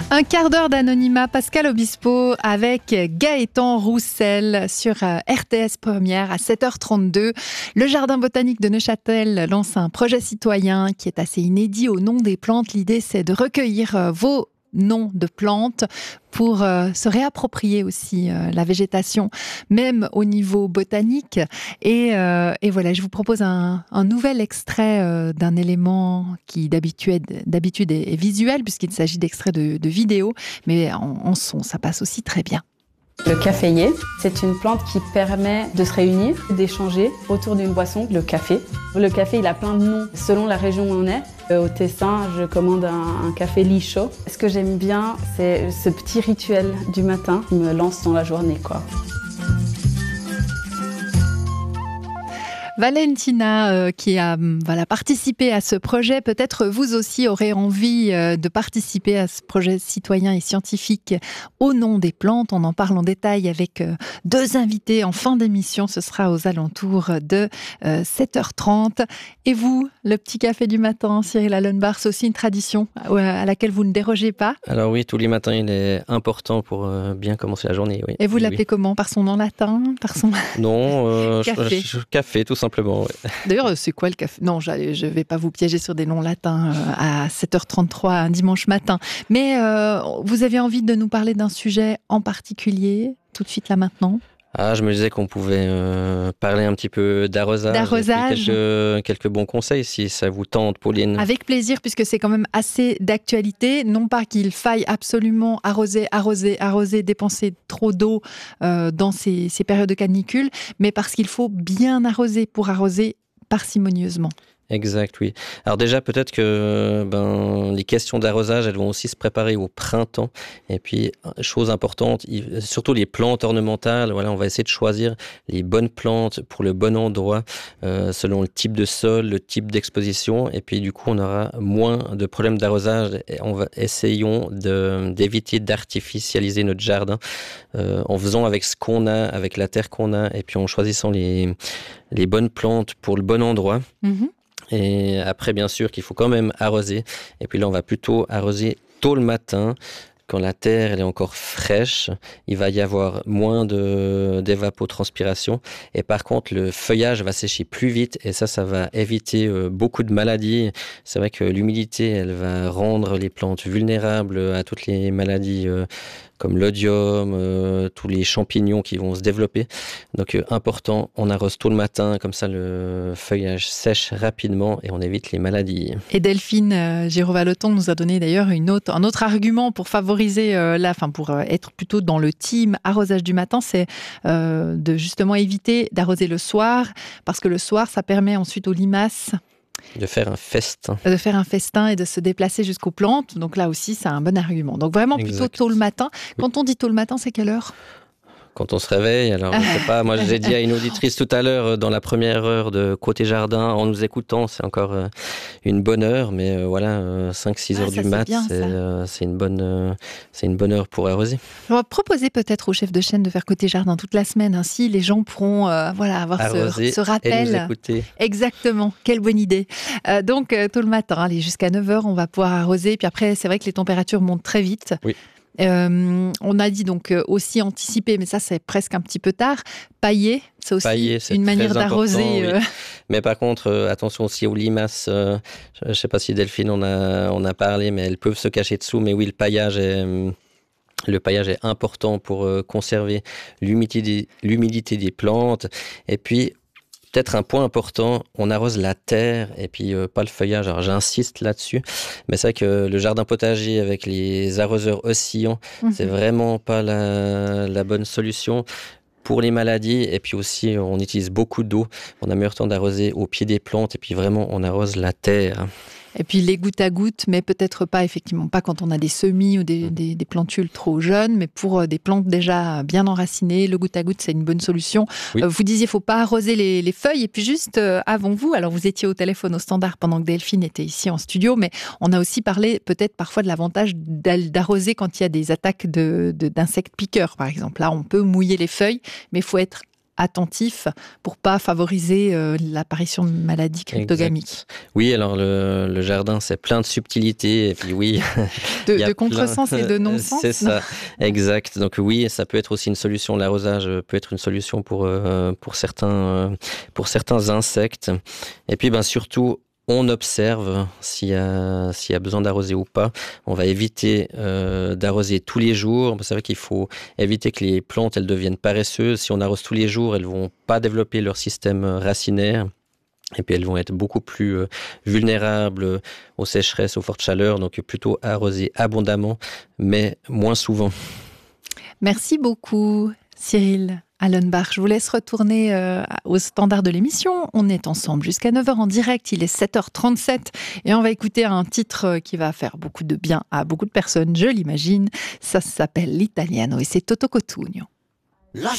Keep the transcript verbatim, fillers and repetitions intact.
Un quart d'heure d'anonymat, Pascal Obispo avec Gaëtan Roussel sur R T S Première à sept heures trente-deux. Le Jardin botanique de Neuchâtel lance un projet citoyen qui est assez inédit au nom des plantes. L'idée, c'est de recueillir vos noms de plantes pour euh, se réapproprier aussi euh, la végétation, même au niveau botanique. Et, euh, et voilà, je vous propose un, un nouvel extrait euh, d'un élément qui d'habitude, d'habitude est, est visuel, puisqu'il s'agit d'extraits de, de vidéos, mais en, en son, ça passe aussi très bien. Le caféier, c'est une plante qui permet de se réunir, d'échanger autour d'une boisson, le café. Le café, il a plein de noms selon la région où on est. Au Tessin, je commande un, un café lit chaud. Ce que j'aime bien, c'est ce petit rituel du matin qui me lance dans la journée, quoi. Valentina, euh, qui a voilà, participé à ce projet, peut-être vous aussi aurez envie euh, de participer à ce projet citoyen et scientifique au nom des plantes. On en parle en détail avec euh, deux invités en fin d'émission. Ce sera aux alentours de euh, sept heures trente. Et vous, le petit café du matin, Cyril Allenbar, c'est aussi une tradition à laquelle vous ne dérogez pas? Alors oui, tous les matins, il est important pour euh, bien commencer la journée. Oui. Et vous oui, l'appelez oui. comment? Par son nom latin? Par son... Non, euh, café. Je, je, café, tout simplement. Simplement, ouais. D'ailleurs, c'est quoi le café? Non, je ne vais pas vous piéger sur des noms latins euh, à sept heures trente-trois un dimanche matin. Mais euh, vous avez envie de nous parler d'un sujet en particulier, tout de suite là maintenant? Ah, je me disais qu'on pouvait euh, parler un petit peu d'arrosage. D'arrosage. Quelques, quelques bons conseils, si ça vous tente, Pauline. Avec plaisir, puisque c'est quand même assez d'actualité. Non pas qu'il faille absolument arroser, arroser, arroser, dépenser trop d'eau euh, dans ces, ces périodes de canicule, mais parce qu'il faut bien arroser pour arroser parcimonieusement. Exact, oui. Alors déjà, peut-être que ben, les questions d'arrosage, elles vont aussi se préparer au printemps. Et puis, chose importante, surtout les plantes ornementales, voilà, on va essayer de choisir les bonnes plantes pour le bon endroit, euh, selon le type de sol, le type d'exposition. Et puis, du coup, on aura moins de problèmes d'arrosage. Et on va, essayons de, d'éviter d'artificialiser notre jardin euh, en faisant avec ce qu'on a, avec la terre qu'on a, et puis en choisissant les, les bonnes plantes pour le bon endroit. Mmh. Et après, bien sûr, qu'il faut quand même arroser. Et puis là, on va plutôt arroser tôt le matin. Quand la terre elle est encore fraîche, il va y avoir moins de, d'évapotranspiration. Et par contre, le feuillage va sécher plus vite. Et ça, ça va éviter euh, beaucoup de maladies. C'est vrai que l'humidité, elle va rendre les plantes vulnérables à toutes les maladies euh, comme l'odium, euh, tous les champignons qui vont se développer. Donc, euh, important, on arrose tôt le matin. Comme ça, le feuillage sèche rapidement et on évite les maladies. Et Delphine euh, Girod-Vallotton nous a donné d'ailleurs une autre, un autre argument pour favoriser, euh, la, enfin pour euh, être plutôt dans le team arrosage du matin, c'est euh, de justement éviter d'arroser le soir, parce que le soir, ça permet ensuite aux limaces de faire un festin. De faire un festin et de se déplacer jusqu'aux plantes. Donc là aussi, c'est un bon argument. Donc vraiment plutôt exact. Tôt le matin. Quand on dit tôt le matin, c'est quelle heure ? Quand on se réveille, alors je sais pas, moi j'ai dit à une auditrice tout à l'heure dans la première heure de Côté Jardin, en nous écoutant, c'est encore euh, une bonne heure, mais euh, voilà, euh, cinq six heures ah, du mat, c'est, c'est, euh, c'est, une bonne, euh, c'est une bonne heure pour arroser. On va proposer peut-être au chef de chaîne de faire Côté Jardin toute la semaine, ainsi les gens pourront euh, voilà, avoir ce, ce rappel. Et nous écouter. Exactement, quelle bonne idée. Euh, donc euh, tôt le matin, allez, jusqu'à neuf heures, on va pouvoir arroser, puis après c'est vrai que les températures montent très vite. Oui. Euh, on a dit donc euh, aussi anticiper, mais ça c'est presque un petit peu tard. Pailler, c'est aussi Pailler, c'est une manière d'arroser. Oui. Euh... Mais par contre, euh, attention aussi aux limaces. Euh, je ne sais pas si Delphine en a, on a parlé, mais elles peuvent se cacher dessous. Mais oui, le paillage est, le paillage est important pour euh, conserver l'humidité, l'humidité des plantes. Et puis, peut-être un point important, on arrose la terre et puis euh, pas le feuillage. Alors j'insiste là-dessus, mais c'est vrai que le jardin potager avec les arroseurs oscillants, mmh. c'est vraiment pas la, la bonne solution pour les maladies. Et puis aussi, on utilise beaucoup d'eau. On a meilleur temps d'arroser au pied des plantes et puis vraiment, on arrose la terre. Et puis les gouttes à gouttes, mais peut-être pas, effectivement, pas quand on a des semis ou des, des, des plantules trop jeunes, mais pour des plantes déjà bien enracinées, le goutte à goutte, c'est une bonne solution. Oui. Euh, vous disiez, il ne faut pas arroser les, les feuilles. Et puis juste euh, avant vous, alors vous étiez au téléphone au standard pendant que Delphine était ici en studio, mais on a aussi parlé peut-être parfois de l'avantage d'arroser quand il y a des attaques de, de, d'insectes piqueurs, par exemple. Là, on peut mouiller les feuilles, mais il faut être attentif pour pas favoriser euh, l'apparition de maladies cryptogamiques. Exact. Oui, alors le, le jardin, c'est plein de subtilités. Et puis oui, de, de contresens plein... et de non-sens. C'est ça, exact. Donc oui, ça peut être aussi une solution. L'arrosage peut être une solution pour, euh, pour, certains, euh, pour certains insectes. Et puis ben, surtout, on observe s'il y a, s'il y a besoin d'arroser ou pas. On va éviter euh, d'arroser tous les jours. C'est vrai qu'il faut éviter que les plantes elles deviennent paresseuses. Si on arrose tous les jours, elles ne vont pas développer leur système racinaire. Et puis elles vont être beaucoup plus euh, vulnérables aux sécheresses, aux fortes chaleurs. Donc plutôt arroser abondamment, mais moins souvent. Merci beaucoup, Cyril Allenbach. Je vous laisse retourner euh, au standard de l'émission. On est ensemble jusqu'à neuf heures en direct. Il est sept heures trente-sept et on va écouter un titre qui va faire beaucoup de bien à beaucoup de personnes, je l'imagine. Ça s'appelle l'Italiano et c'est Toto Cotugno.